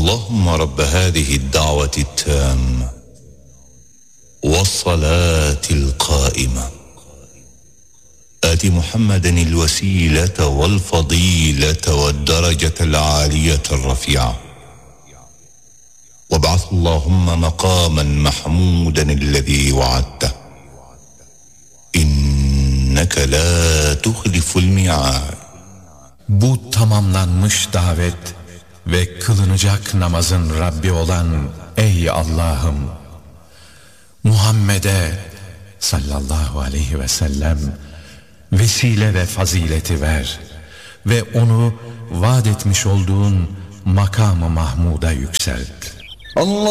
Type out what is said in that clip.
اللهم رب هذه الدعوة التامة والصلاة القائمة آت محمدا الوسيلة والفضيلة والدرجة العالية الرفيعة وابعث اللهم مقاما محمودا الذي وعدته إنك لا تخلف الميعاد. Bu tamamlanmış davet ve kılınacak namazın Rabbi olan ey Allah'ım, Muhammed'e sallallahu aleyhi ve sellem vesile ve fazileti ver ve onu vaat etmiş olduğun makam-ı Mahmud'a yükselt. Allah